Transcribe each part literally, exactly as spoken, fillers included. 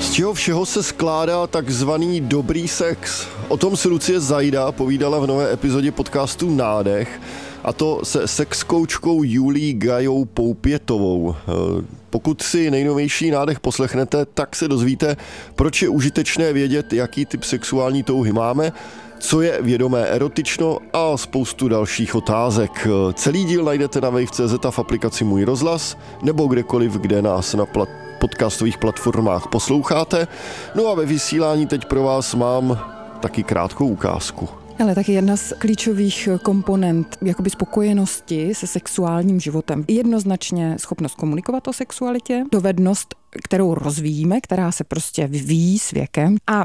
Z čeho všeho se skládá takzvaný dobrý sex? O tom si Lucie Zajda povídala v nové epizodě podcastu Nádech, a to se sexkoučkou Julií Gajou Poupětovou. Pokud si nejnovější Nádech poslechnete, tak se dozvíte, proč je užitečné vědět, jaký typ sexuální touhy máme, co je vědomé erotično a spoustu dalších otázek. Celý díl najdete na wave tečka cé zet a v aplikaci Můj rozhlas nebo kdekoliv, kde nás na plat- podcastových platformách posloucháte. No a ve vysílání teď pro vás mám taky krátkou ukázku. Ale taky jedna z klíčových komponent jakoby spokojenosti se sexuálním životem. Jednoznačně schopnost komunikovat o sexualitě, dovednost, kterou rozvíjíme, která se prostě vyvíjí s věkem. A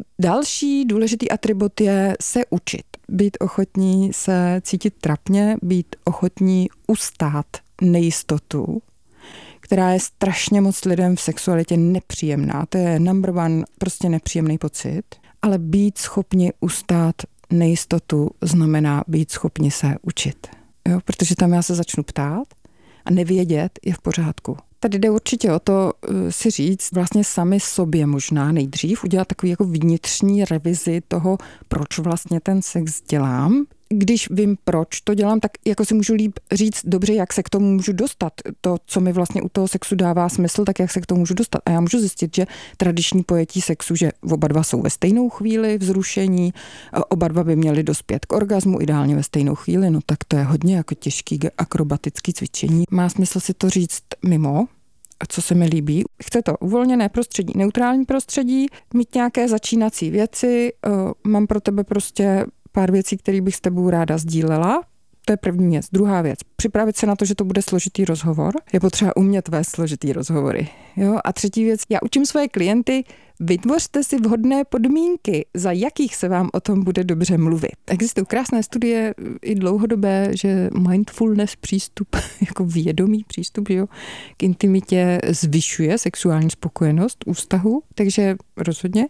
další důležitý atribut je se učit. Být ochotní se cítit trapně, být ochotní ustát nejistotu, která je strašně moc lidem v sexualitě nepříjemná. To je number one, prostě nepříjemný pocit. Ale být schopni ustát nejistotu znamená být schopni se učit. Jo? Protože tam já se začnu ptát a nevědět je v pořádku. Tady jde určitě o to si říct vlastně sami sobě možná nejdřív, udělat takový jako vnitřní revizi toho, proč vlastně ten sex dělám. Když vím, proč to dělám, tak jako si můžu líp říct dobře, jak se k tomu můžu dostat. To, co mi vlastně u toho sexu dává smysl, tak jak se k tomu můžu dostat. A já můžu zjistit, že tradiční pojetí sexu, že oba dva jsou ve stejnou chvíli vzrušení, oba dva by měli dospět k orgazmu, ideálně ve stejnou chvíli, no tak to je hodně jako těžký akrobatický cvičení. Má smysl si to říct mimo, co se mi líbí. Chce to uvolněné prostředí, neutrální prostředí, mít nějaké začínací věci, mám pro tebe prostě pár věcí, které bych s tebou ráda sdílela. To je první věc. Druhá věc. Připravit se na to, že to bude složitý rozhovor. Je potřeba umět vést složitý rozhovory. Jo? A třetí věc. Já učím svoje klienty, vytvořte si vhodné podmínky, za jakých se vám o tom bude dobře mluvit. Existují krásné studie i dlouhodobé, že mindfulness přístup, jako vědomý přístup, jo, k intimitě zvyšuje sexuální spokojenost u vztahu, takže rozhodně.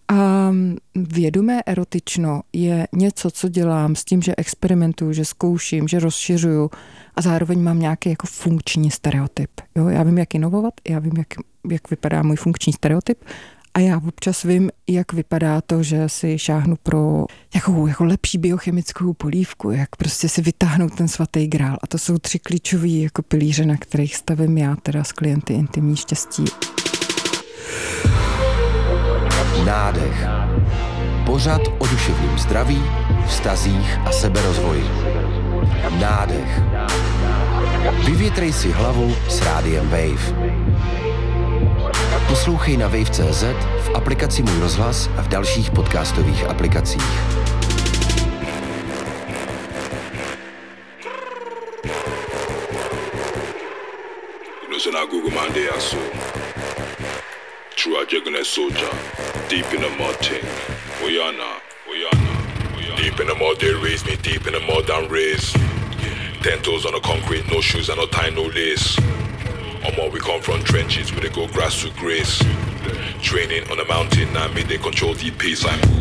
A vědomé erotično je něco, co dělám s tím, že experimentuju, že zkouším, že rozšiřuju a zároveň mám nějaký jako funkční stereotyp. Jo, já vím, jak inovovat, já vím, jak, jak vypadá můj funkční stereotyp a já občas vím, jak vypadá to, že si šáhnu pro nějakou jako lepší biochemickou polívku, jak prostě si vytáhnout ten svatý grál. A to jsou tři klíčový jako pilíře, na kterých stavím já teda s klienty intimní štěstí. Nádech. Pořad o duševním zdraví, vztazích a seberozvoji. Nádech. Vyvětrej si hlavu s rádiem Wave. Poslouchej na wave tečka cé zet, v aplikaci Můj rozhlas a v dalších podcastových aplikacích. True Ajagune soldier, deep in the mud thing. Oyana, Oyana, Oyana. Deep in the mud, they raise me, deep in the mud and raise. Ten toes on the concrete, no shoes and no tie, no lace. Omo, we come from trenches where they go grass to grace. Training on the mountain, now me they control the pace. I move.